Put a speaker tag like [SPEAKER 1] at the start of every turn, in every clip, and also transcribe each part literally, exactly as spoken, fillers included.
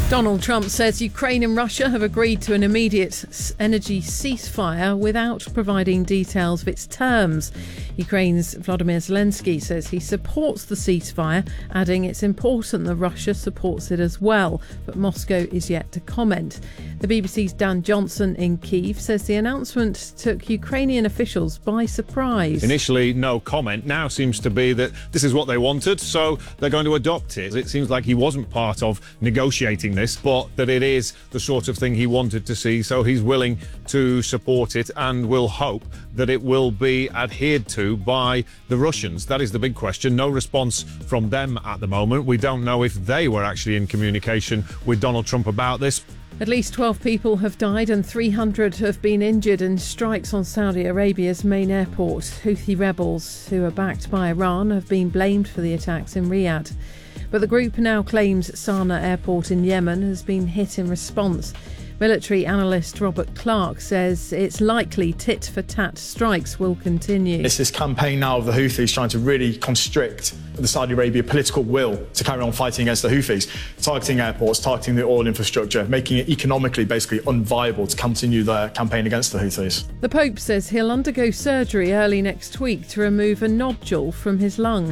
[SPEAKER 1] Donald Trump says Ukraine and Russia have agreed to an immediate energy ceasefire without providing details of its terms. Ukraine's Volodymyr Zelensky says he supports the ceasefire, adding it's important that Russia supports it as well, but Moscow is yet to comment. The B B C's Dan Johnson in Kyiv says the announcement took Ukrainian officials by surprise.
[SPEAKER 2] Initially, no comment. Now seems to be that this is what they wanted, so they're going to adopt it. It seems like he wasn't part of negotiating this, but that it is the sort of thing he wanted to see, so he's willing to support it and will hope that it will be adhered to by the Russians. That is the big question. No response from them at the moment. We don't know if they were actually in communication with Donald Trump about this.
[SPEAKER 1] At least twelve people have died and three hundred have been injured in strikes on Saudi Arabia's main airport. Houthi rebels, who are backed by Iran, have been blamed for the attacks in Riyadh. But the group now claims Sana'a airport in Yemen has been hit in response. Military analyst Robert Clark says it's likely tit-for-tat strikes will continue.
[SPEAKER 3] It's this campaign now of the Houthis trying to really constrict the Saudi Arabia political will to carry on fighting against the Houthis, targeting airports, targeting the oil infrastructure, making it economically basically unviable to continue their campaign against the Houthis.
[SPEAKER 1] The Pope says he'll undergo surgery early next week to remove a nodule from his lung.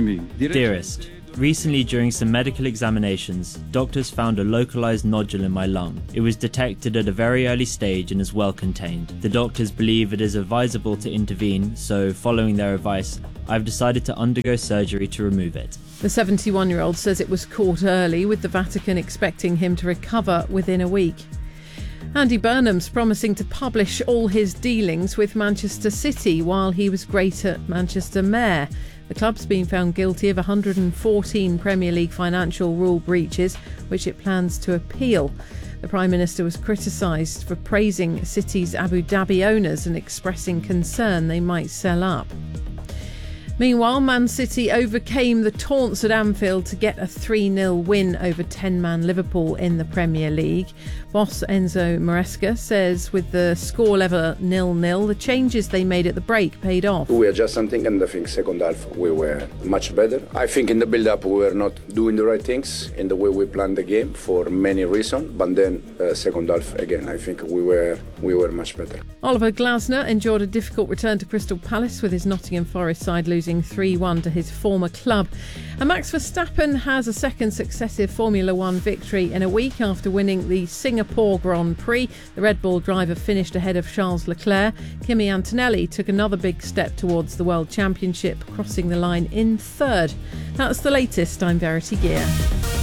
[SPEAKER 4] Dearest, recently during some medical examinations, doctors found a localised nodule in my lung. It was detected at a very early stage and is well contained. The doctors believe it is advisable to intervene, so following their advice, I've decided to undergo surgery to remove it.
[SPEAKER 1] The seventy-one-year-old says it was caught early, with the Vatican expecting him to recover within a week. Andy Burnham's promising to publish all his dealings with Manchester City while he was Greater Manchester Mayor. The club's been found guilty of one hundred fourteen Premier League financial rule breaches, which it plans to appeal. The Prime Minister was criticised for praising City's Abu Dhabi owners and expressing concern they might sell up. Meanwhile, Man City overcame the taunts at Anfield to get a three nil win over ten-man Liverpool in the Premier League. Boss Enzo Maresca says with the score level nil nil, the changes they made at the break paid off.
[SPEAKER 5] We adjusted something, and I think second half we were much better. I think in the build-up we were not doing the right things in the way we planned the game for many reasons, but then uh, second half again, I think we were we were much better.
[SPEAKER 1] Oliver Glasner endured a difficult return to Crystal Palace with his Nottingham Forest side losing three one to his former club. And Max Verstappen has a second successive Formula One victory in a week after winning the Singapore Grand Prix. The Red Bull driver finished ahead of Charles Leclerc. Kimi Antonelli took another big step towards the World Championship, crossing the line in third. That's the latest. I'm Verity Gear.